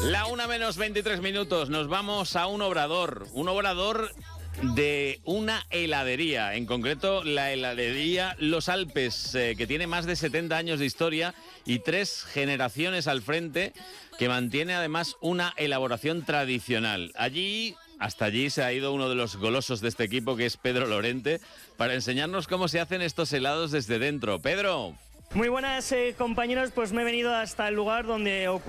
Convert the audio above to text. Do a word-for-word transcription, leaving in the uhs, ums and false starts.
La una menos veintitrés minutos, nos vamos a un obrador, un obrador de una heladería, en concreto la heladería Los Alpes, eh, que tiene más de setenta años de historia y tres generaciones al frente, que mantiene además una elaboración tradicional. Allí, hasta allí se ha ido uno de los golosos de este equipo, que es Pedro Lorente, para enseñarnos cómo se hacen estos helados desde dentro. Pedro. Muy buenas, eh, compañeros, pues me he venido hasta el lugar donde ocurre